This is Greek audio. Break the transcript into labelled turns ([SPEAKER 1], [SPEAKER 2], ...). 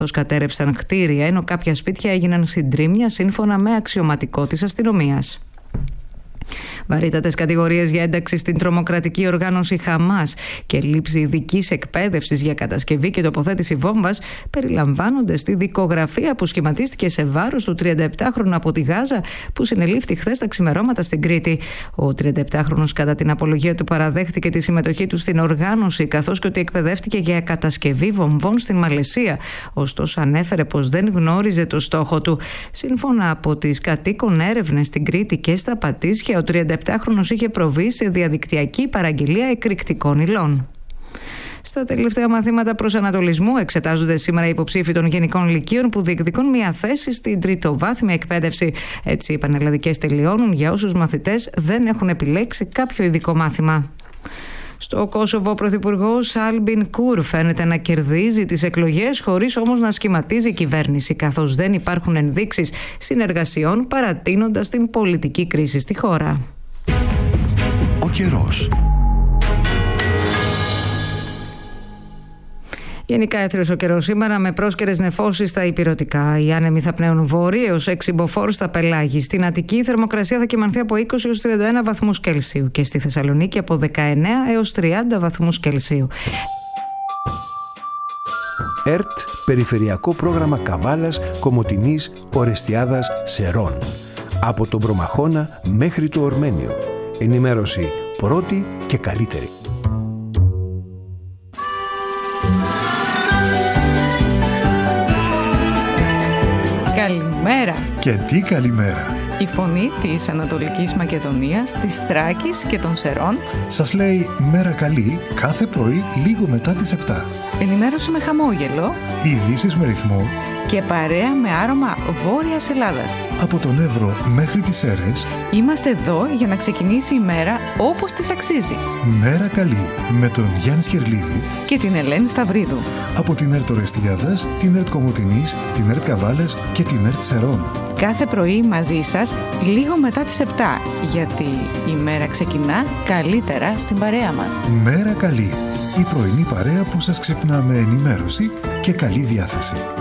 [SPEAKER 1] Κατέρευσαν κτίρια, ενώ κάποια σπίτια έγιναν συντρίμμια σύμφωνα με αξιωματικό της αστυνομίας. Βαρύτατες κατηγορίες για ένταξη στην τρομοκρατική οργάνωση Χαμάς και λήψη ειδικής εκπαίδευσης για κατασκευή και τοποθέτηση βόμβας περιλαμβάνονται στη δικογραφία που σχηματίστηκε σε βάρος του 37χρονου από τη Γάζα, που συνελήφθη χθες τα ξημερώματα στην Κρήτη. Ο 37χρονος κατά την απολογία του παραδέχτηκε τη συμμετοχή του στην οργάνωση, καθώς και ότι εκπαιδεύτηκε για κατασκευή βομβών στην Μαλαισία. Ωστόσο, ανέφερε πως δεν γνώριζε το στόχο του. Σύμφωνα από τις κατοίκων έρευνες στην Κρήτη και στα Πατήσια, ο 37χρονος είχε προβεί σε διαδικτυακή παραγγελία εκρηκτικών υλών. Στα τελευταία μαθήματα προσανατολισμού εξετάζονται σήμερα οι υποψήφοι των γενικών λυκείων που διεκδικούν μια θέση στην τριτοβάθμια εκπαίδευση. Έτσι, οι πανελλαδικές τελειώνουν για όσους μαθητές δεν έχουν επιλέξει κάποιο ειδικό μάθημα. Στο Κόσοβο, ο πρωθυπουργός Άλμπιν Κουρ φαίνεται να κερδίζει τις εκλογές, χωρίς όμως να σχηματίζει η κυβέρνηση, καθώς δεν υπάρχουν ενδείξεις συνεργασιών, παρατείνοντας την πολιτική κρίση στη χώρα.
[SPEAKER 2] Ο καιρός.
[SPEAKER 1] Γενικά έθριος ο καιρός σήμερα, με πρόσκαιρες νεφώσεις στα ηπειρωτικά. Οι άνεμοι θα πνέουν βόρειοι έως 6 μποφόρ στα πελάγη. Στην Αττική η θερμοκρασία θα κυμανθεί από 20 έως 31 βαθμούς Κελσίου και στη Θεσσαλονίκη από 19 έως 30 βαθμούς Κελσίου.
[SPEAKER 2] ΕΡΤ, Περιφερειακό Πρόγραμμα Καβάλας, Κομοτηνής, Ορεστιάδας, Σερών. Από τον Προμαχώνα μέχρι το Ορμένιο. Ενημέρωση πρώτη και καλύτερη.
[SPEAKER 3] Καλημέρα!
[SPEAKER 4] Και τι καλημέρα!
[SPEAKER 3] Η φωνή της Ανατολικής Μακεδονίας, της Θράκης και των Σερών
[SPEAKER 4] σας λέει μέρα καλή κάθε πρωί λίγο μετά τις 7.
[SPEAKER 3] Ενημέρωση με χαμόγελο,
[SPEAKER 4] ειδήσεις με ρυθμό
[SPEAKER 3] και παρέα με άρωμα Βόρειας Ελλάδας.
[SPEAKER 4] Από τον Εύρο μέχρι τις Σέρρες
[SPEAKER 3] είμαστε εδώ για να ξεκινήσει η μέρα όπως της αξίζει.
[SPEAKER 4] Μέρα καλή με τον Γιάννη Σκερλίδη
[SPEAKER 3] και την Ελένη Σταυρίδου.
[SPEAKER 4] Από την ΕΡΤ Ορεστιάδας, την ΕΡΤ Κομοτηνής, την ΕΡΤ Καβάλας και την ΕΡΤ Σερών.
[SPEAKER 3] Κάθε πρωί μαζί σας λίγο μετά τις 7, γιατί η μέρα ξεκινά καλύτερα στην παρέα μας.
[SPEAKER 4] Μέρα καλή, η πρωινή παρέα που σας ξυπνά με ενημέρωση και καλή διάθεση.